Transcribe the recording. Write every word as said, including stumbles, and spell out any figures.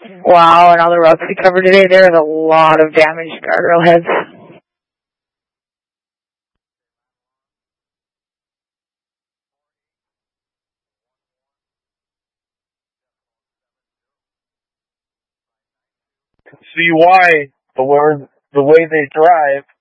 Wow, and all the routes we covered today, there is a lot of damaged guardrail heads. See why the word, the way they drive